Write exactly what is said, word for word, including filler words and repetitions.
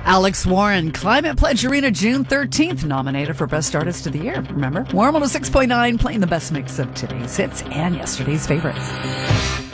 Alex Warren, Climate Pledge Arena, June thirteenth, nominated for Best Artist of the Year. Remember, Warren one oh six point nine, playing the best mix of today's hits and yesterday's favorites.